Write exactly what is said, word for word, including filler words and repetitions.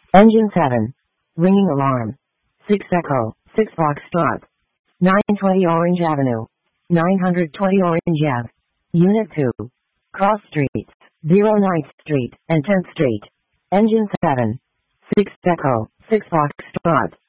Engine seven. Ringing alarm. six Echo, six Foxtrot. nine twenty Orange Avenue. nine twenty Orange Ave. Unit two. Cross Streets, ninth Street and tenth Street. Engine seven. six Echo, six Foxtrot.